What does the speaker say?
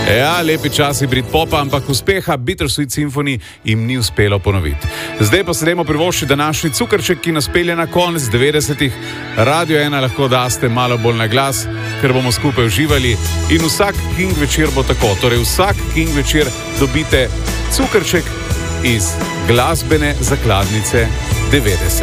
Ja, lepi časi Britpopa, ampak uspeha Bittersweet Symphony jim ni uspelo ponoviti. Zdaj pa se dajmo privoščiti današnji cukrček, ki nas pelje na konec 90-ih. Radio 1 lahko daste malo bolj na glas, ker bomo skupaj uživali. In vsak King večer bo tako. Torej vsak King večer dobite cukrček iz glasbene zakladnice 90.